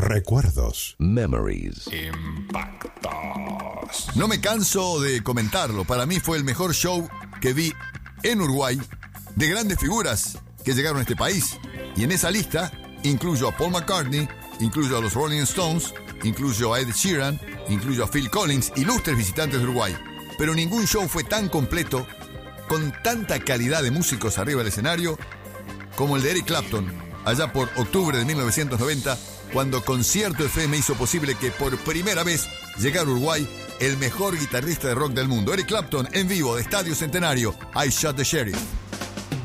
Recuerdos. Memories. Impactos. No me canso de comentarlo. Para mí fue el mejor show que vi en Uruguay de grandes figuras que llegaron a este país. Y en esa lista incluyo a Paul McCartney, incluyo a los Rolling Stones, incluyo a Ed Sheeran, incluyo a Phil Collins, ilustres visitantes de Uruguay. Pero ningún show fue tan completo, con tanta calidad de músicos arriba del escenario, como el de Eric Clapton, allá por octubre de 1990, cuando Concierto FM hizo posible que por primera vez llegara a Uruguay el mejor guitarrista de rock del mundo. Eric Clapton en vivo de Estadio Centenario, I Shot the Sheriff.